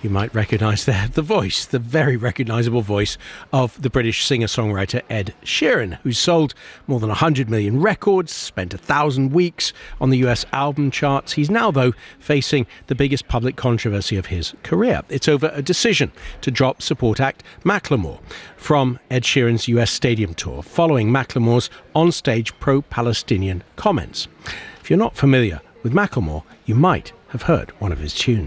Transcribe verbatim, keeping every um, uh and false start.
You might recognise there the voice, the very recognisable voice of the British singer-songwriter Ed Sheeran, who's sold more than one hundred million records, spent a thousand weeks on the U S album charts. He's now, though, facing the biggest public controversy of his career. It's over a decision to drop support act Macklemore from Ed Sheeran's U S stadium tour, following Macklemore's on-stage pro-Palestinian comments. If you're not familiar with Macklemore, you might have heard one of his tunes.